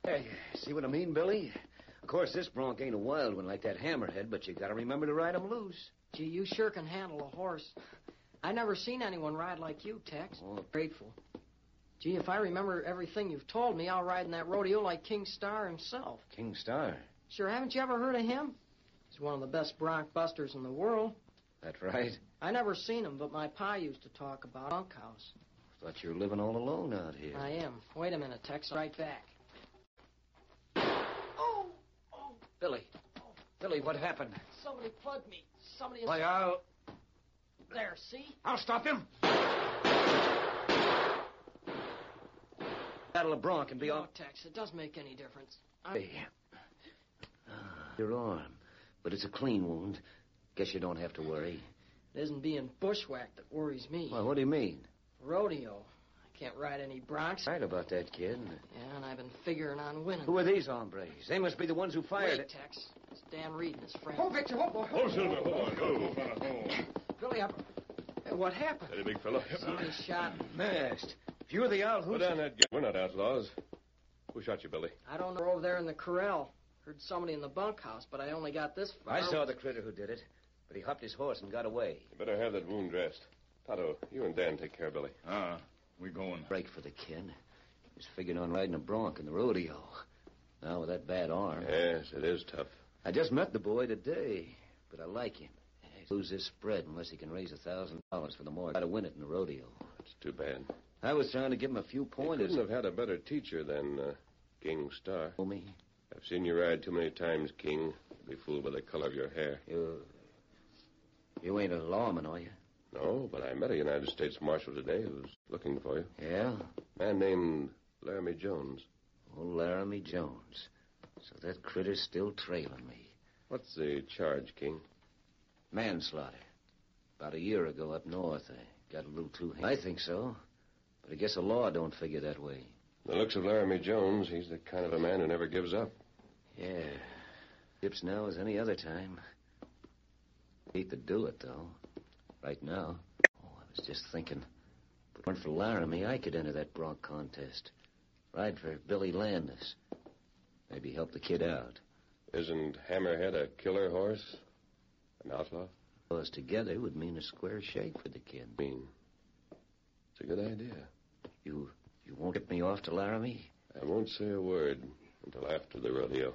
Hey, see what I mean, Billy? Of course, this bronc ain't a wild one like that hammerhead, but you gotta remember to ride him loose. Gee, you sure can handle a horse. I never seen anyone ride like you, Tex. Oh. Grateful. Gee, if I remember everything you've told me, I'll ride in that rodeo like King Star himself. King Star? Sure, haven't you ever heard of him? He's one of the best bronc busters in the world. That's right. I never seen him, but my pa used to talk about bunkhouse. Thought you were living all alone out here. I am. Wait a minute, Tex. I'll be right back. Billy. Billy, what happened? Somebody plugged me. Somebody... Why, There, see? I'll stop him. Battle of Bronc and be all... No, Tex, it doesn't make any difference. Hey. Your arm. But it's a clean wound. Guess you don't have to worry. It isn't being bushwhacked that worries me. Well, what do you mean? Rodeo. I can't ride any broncs. Right about that, kid. Yeah, and I've been figuring on winning. Who are these hombres? They must be the ones who fired Wait, it. Tex. It's Dan Reed and his friend. Oh, Victor, oh, boy. Oh, Silver, hold on. Billy, what happened? Steady, big fellow. Somebody shot me. Masked. If you're the owl, Put who's... down that gun. We're not outlaws. Who shot you, Billy? I don't know. Over there in the corral. Heard somebody in the bunkhouse, but I only got this far. I saw the critter who did it, but he hopped his horse and got away. You better have that wound dressed. Tonto, you and Dan take care of Billy. We going. Break for the kid. He was figuring on riding a bronc in the rodeo. Now with that bad arm. Yes, it is tough. I just met the boy today, but I like him. He'll lose this spread unless he can raise $1,000 for the morgue. Got to win it in the rodeo. It's too bad. I was trying to give him a few You pointers. couldn't have had a better teacher than King Star. For me? I've seen you ride too many times, King. Be fooled by the color of your hair. You ain't a lawman, are you? No, but I met a United States Marshal today who was looking for you. Yeah? A man named Laramie Jones. Oh, Laramie Jones. So that critter's still trailing me. What's the charge, King? Manslaughter. About a year ago up north, I got a little too... I think so. But I guess the law don't figure that way. The looks of Laramie Jones, he's the kind of a man who never gives up. Yeah. Dips now as any other time. Hate to do it, though. Right now. Oh, I was just thinking. If it weren't for Laramie, I could enter that bronc contest. Ride for Billy Landis. Maybe help the kid out. Isn't Hammerhead a killer horse? An outlaw? Us together would mean a square shake for the kid. It's a good idea. You won't tip me off to Laramie? I won't say a word until after the rodeo.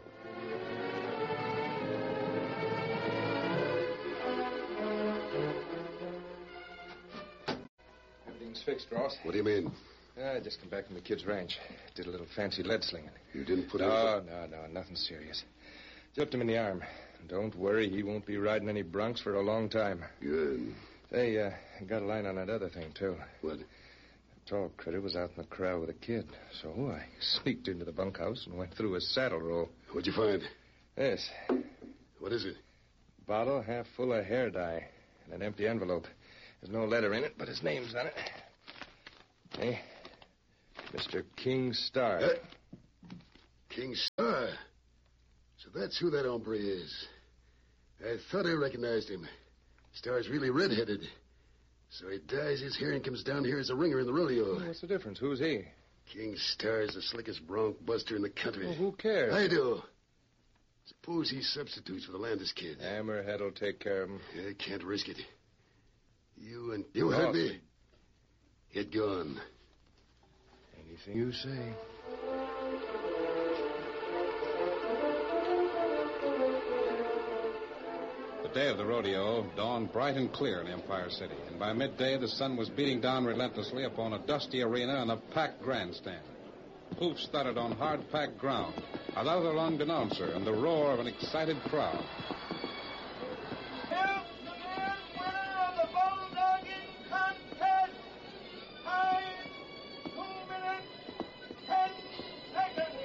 Everything's fixed, Ross. What do you mean? I just come back from the kid's ranch. Did a little fancy lead slinging. You didn't put No, nothing serious. Jumped him in the arm. Don't worry, he won't be riding any broncs for a long time. Good. Say, I got a line on that other thing, too. What? The tall critter was out in the corral with a kid, so I sneaked into the bunkhouse and went through his saddle roll. What'd you find? This. What is it? Bottle half full of hair dye and an empty envelope. There's no letter in it, but his name's on it. Hey, Mr. King Star. King Star. So that's who that hombre is. I thought I recognized him. Star's really red-headed. So he dyes his hair and comes down here as a ringer in the rodeo. What's the difference? Who's he? King Star's the slickest bronc buster in the country. Well, who cares? I do. Suppose he substitutes for the Landis kid. Hammerhead'll take care of him. I can't risk it. You heard me? Get gone. Anything you say. The day of the rodeo dawned bright and clear in Empire City, and by midday the sun was beating down relentlessly upon a dusty arena and a packed grandstand. Hoofs thudded on hard-packed ground, a louder-lunged announcer, and the roar of an excited crowd. Here's the grand winner of the bulldogging contest. Time, 2 minutes, 10 seconds.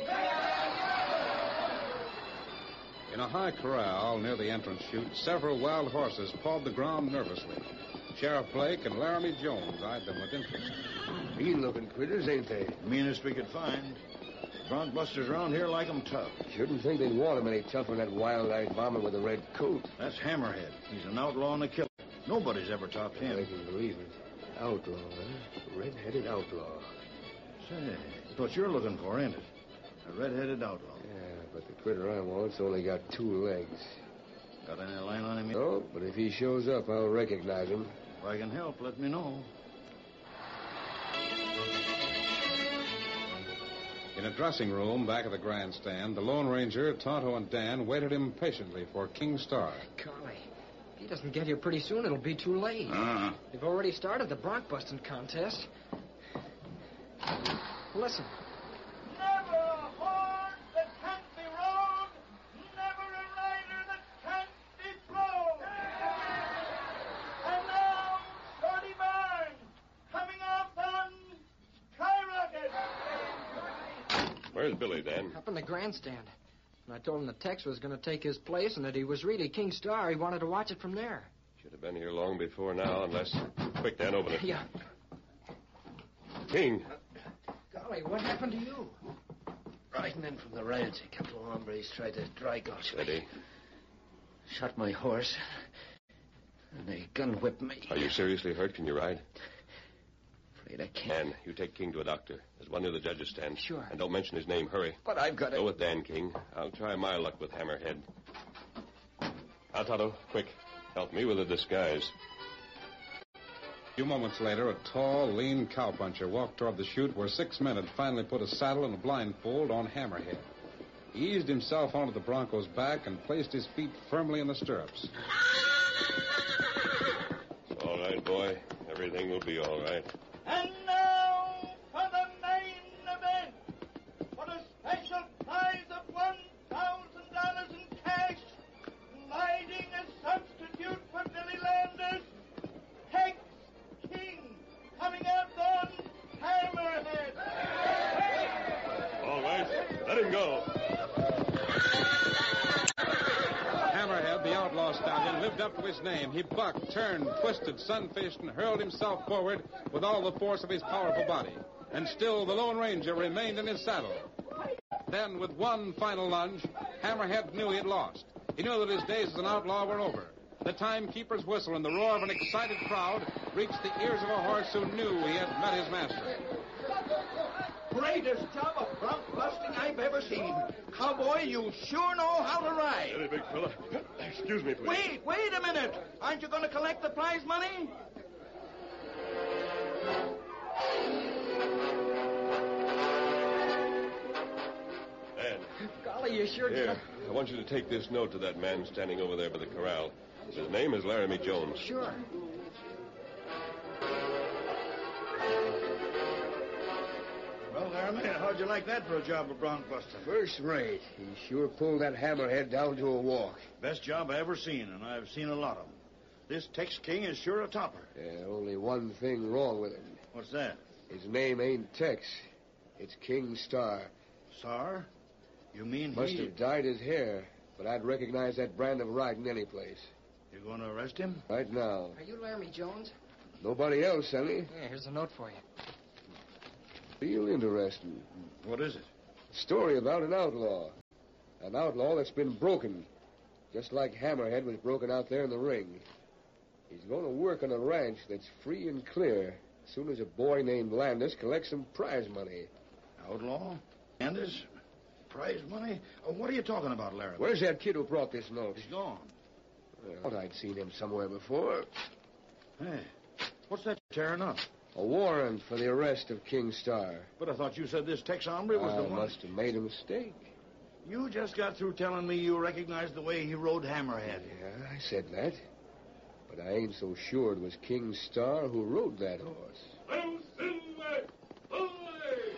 In a high corral near the entrance chute, several wild horses pawed the ground nervously. Sheriff Blake and Laramie Jones eyed them with interest. Mean-looking critters, ain't they? Meanest we could find. Bronc busters around here like 'em tough. Shouldn't think they'd want him any tougher than that wild-eyed varmint with a red coat. That's Hammerhead. He's an outlaw and a killer. Nobody's ever topped him. I can believe it. Outlaw, huh? Red-headed outlaw. Say, what you're looking for, ain't it? A red-headed outlaw. Yeah, but the critter I want's only got 2 legs. Got any line on him? No, but if he shows up, I'll recognize him. If I can help, let me know. In a dressing room back of the grandstand, the Lone Ranger, Tonto, and Dan waited impatiently for King Star. Golly, if he doesn't get here pretty soon, it'll be too late. They've already started the bronc busting contest. Listen. Never a horse that can't be rode, never a rider that can't be thrown. And now, Shorty Barnes, coming off on Skyrocket. Where's Billy, Dan? Up in the grandstand. And I told him that Tex was going to take his place and that he was really King Star. He wanted to watch it from there. Should have been here long before now, unless... Quick, Dan, open it. Yeah. King. Golly, what happened to you? Riding in from the ranch, a couple of hombres tried to dry gulch me. Steady. Shot my horse, and they gun-whipped me. Are you seriously hurt? Can you ride? Afraid I can't. Dan, you take King to a doctor. There's one near the judge's stand. Sure. And don't mention his name. Hurry. But I've got Go with Dan, King. I'll try my luck with Hammerhead. Now, Tonto, quick. Help me with a disguise. A few moments later, a tall, lean cowpuncher walked toward the chute where 6 men had finally put a saddle and a blindfold on Hammerhead. He eased himself onto the bronco's back and placed his feet firmly in the stirrups. It's all right, boy. Everything will be all right. And now for the main event. For a special prize of $1,000 in cash, riding a substitute for Billy Landers, Tex King, coming out on Hammerhead. All right. Let him go. Hammerhead, the outlaw stallion, lived up to his name. He bucked, turned, twisted, sun-fished, and hurled himself forward with all the force of his powerful body. And still the Lone Ranger remained in his saddle. Then, with one final lunge, Hammerhead knew he had lost. He knew that his days as an outlaw were over. The timekeeper's whistle and the roar of an excited crowd reached the ears of a horse who knew he had met his master. Greatest job of bronc busting I've ever seen. Cowboy, you sure know how to ride. Steady, big fella. Excuse me, please. Wait a minute. Aren't you going to collect the prize money? Dan. Golly, you sure Here, I want you to take this note to that man standing over there by the corral. His name is Laramie Jones. Sure. Well, Laramie, how'd you like that for a job of bronc busting? First rate. He sure pulled that Hammerhead down to a walk. Best job I ever seen, and I've seen a lot of them. This Tex King is sure a topper. Yeah, only one thing wrong with him. What's that? His name ain't Tex. It's King Star. Sar? You mean Must have dyed his hair, but I'd recognize that brand of riding any place. You're going to arrest him? Right now. Are you Laramie Jones? Nobody else, Sonny. Yeah, here's a note for you. Real interesting. What is it? A story about an outlaw. An outlaw that's been broken. Just like Hammerhead was broken out there in the ring. He's going to work on a ranch that's free and clear as soon as a boy named Landis collects some prize money. Outlaw? Landis? Prize money? What are you talking about, Laramie? Where's that kid who brought this note? He's gone. I thought I'd seen him somewhere before. Hey, what's that tearing up? A warrant for the arrest of King Star. But I thought you said this Tex hombre was the I one. must have made a mistake. You just got through telling me you recognized the way he rode Hammerhead. Yeah, I said that. But I ain't so sure it was King Star who rode that horse.